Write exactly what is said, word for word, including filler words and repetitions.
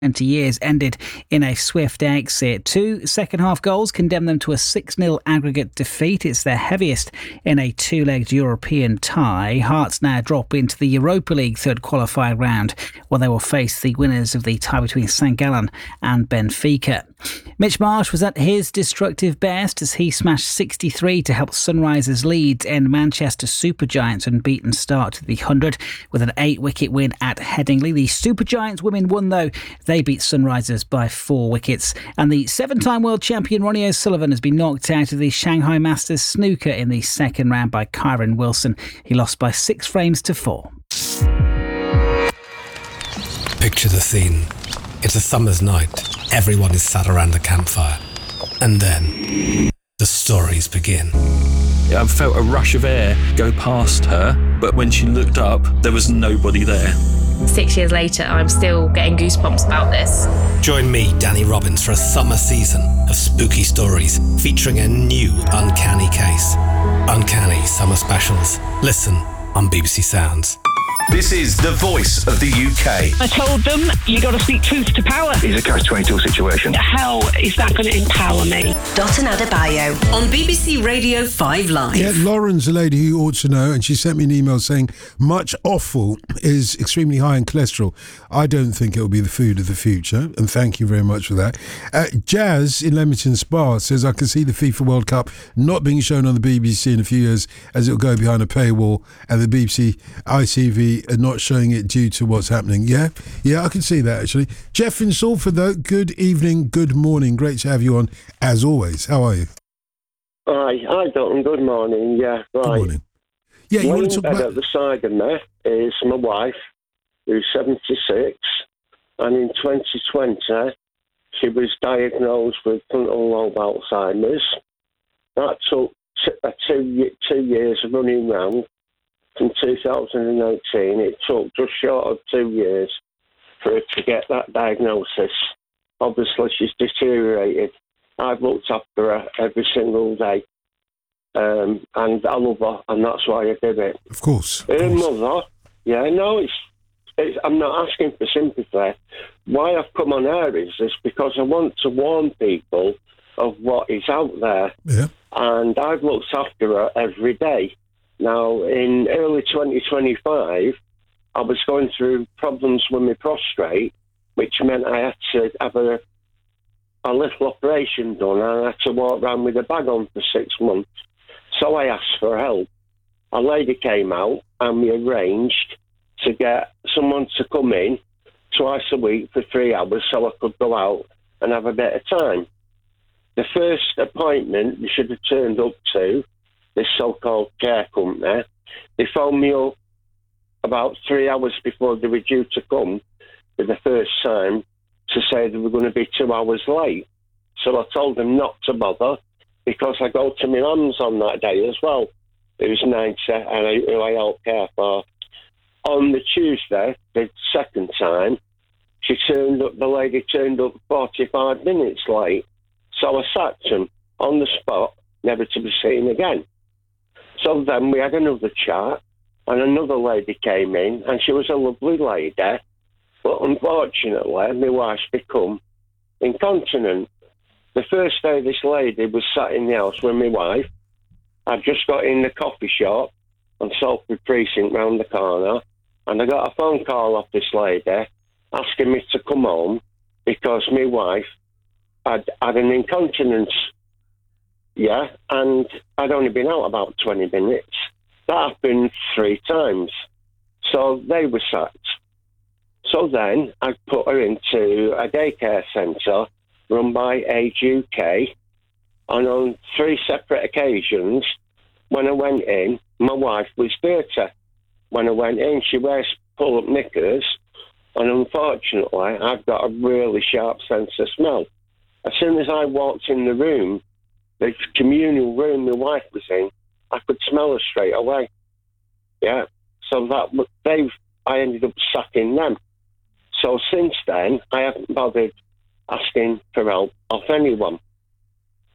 twenty years ended in a swift exit. Two second-half goals condemned them to a six nil aggregate defeat. It's their heaviest in a two-legged European tie. Hearts now drop into the Europa League third qualifying round, where they will face the winners of the tie between Saint Gallen and Benfica. Mitch Marsh was at his destructive best as he smashed sixty-three to help Sunrisers Leeds end Manchester Supergiants' unbeaten start to the one hundred with an eight-wicket win at Headingley. The Supergiants women won, though. They beat Sunrisers by four wickets. And the seven-time world champion Ronnie O'Sullivan has been knocked out of the Shanghai Masters snooker in the second round by Kyron Wilson. He lost by six frames to four. Picture the scene. It's a summer's night. Everyone is sat around a campfire. And then the stories begin. I felt a rush of air go past her, but when she looked up, there was nobody there. Six years later, I'm still getting goosebumps about this. Join me, Danny Robbins, for a summer season of spooky stories featuring a new uncanny case. Uncanny Summer Specials. Listen on B B C Sounds. This is the voice of the U K. I told them, you got to speak truth to power. It's a catch twenty-two situation. How is that going to empower me? Dotun Adebayo on B B C Radio five Live. Yeah, Lauren's a lady who ought to know, and she sent me an email saying much offal is extremely high in cholesterol. I don't think it will be the food of the future, and thank you very much for that. Uh, Jazz in Leamington Spa says, I can see the FIFA World Cup not being shown on the B B C in a few years as it will go behind a paywall, and the B B C I T V are not showing it due to what's happening. Yeah, yeah, I can see that actually. Jeff in Salford, though, good evening, good morning. Great to have you on, as always. How are you? Hi, hi, Dalton. Good morning. Yeah, right. Good morning. Yeah, you Laying want to talk bed about... at the side of me is my wife, who's seventy-six, and in twenty twenty, she was diagnosed with frontal lobe Alzheimer's. That took t- uh, two, two years of running round. From two thousand eighteen, it took just short of two years for her to get that diagnosis. Obviously, she's deteriorated. I've looked after her every single day, um, and I love her, and that's why I did it. Of course. Her of course. mother, yeah, no, it's, it's. I'm not asking for sympathy. Why I've come on air is this because I want to warn people of what is out there. Yeah. And I've looked after her every day. Now, in early twenty twenty-five, I was going through problems with my prostate, which meant I had to have a, a little operation done, and I had to walk around with a bag on for six months. So I asked for help. A lady came out, and we arranged to get someone to come in twice a week for three hours so I could go out and have a bit of time. The first appointment you should have turned up to, this so-called care company, they phoned me up about three hours before they were due to come for the first time to say they were going to be two hours late. So I told them not to bother because I go to my mum's on that day as well, who's ninety and I, who I help care for. On the Tuesday, the second time, she turned up, the lady turned up forty-five minutes late. So I sacked them on the spot, never to be seen again. So then we had another chat, and another lady came in, and she was a lovely lady, but unfortunately, my wife's become incontinent. The first day this lady was sat in the house with my wife, I'd just got in the coffee shop on Salford Precinct round the corner, and I got a phone call off this lady asking me to come home because my wife had had an incontinence. Yeah, and I'd only been out about twenty minutes. That happened three times. So they were sacked. So then I put her into a daycare centre run by Age U K. And on three separate occasions, when I went in, my wife was dirty. When I went in, she wears pull-up knickers. And unfortunately, I've got a really sharp sense of smell. As soon as I walked in the room, the communal room my wife was in, I could smell her straight away. Yeah. So that they, I ended up sacking them. So since then, I haven't bothered asking for help off anyone.